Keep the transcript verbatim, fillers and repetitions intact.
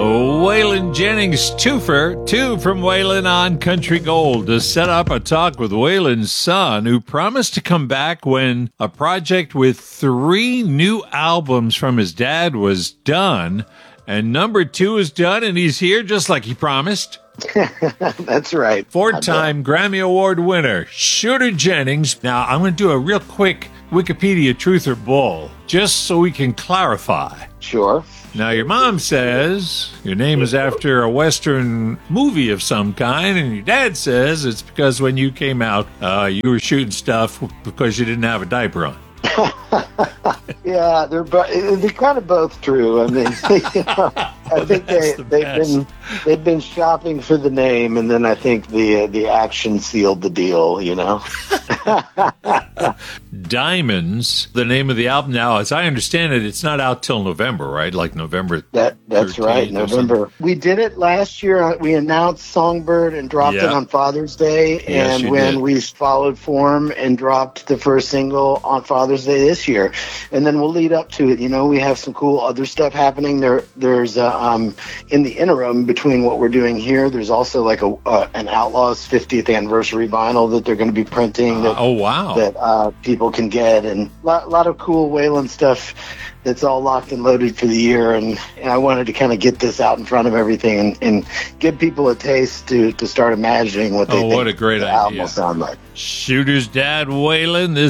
Waylon Jennings twofer, two from Waylon on Country Gold, to set up a talk with Waylon's son, who promised to come back when a project with three new albums from his dad was done. And number two is done, and he's here just like he promised. That's right. Four-time Grammy Award winner, Shooter Jennings. Now, I'm going to do a real quick Wikipedia truth or bull, just so we can clarify. Sure. Now, your mom says your name is after a Western movie of some kind, and your dad says it's because when you came out, uh, you were shooting stuff because you didn't have a diaper on. Yeah, they're bo- they're kind of both true. I mean, you know, I think they the they've best. been they've been shopping for the name, and then I think the uh, the action sealed the deal. You know. Diamonds, the name of the album. Now, as I understand it, it's not out till November, right? Like November. That that's right, November. We did it last year. We announced Songbird and dropped Yeah. it on Father's Day, Yes, and you when did. we followed form and dropped the first single on Father's Day this year, and then we'll lead up to it. You know, we have some cool other stuff happening. There, there's uh, um in the interim between what we're doing here. There's also like a uh, an Outlaws fiftieth anniversary vinyl that they're going to be printing. That, Oh, wow. that uh, people can get, and a lot, lot of cool Waylon stuff that's all locked and loaded for the year. And, and I wanted to kind of get this out in front of everything and, and give people a taste to, to start imagining what they Oh, think what a great the album idea. will sound like. Shooter's dad, Waylon. This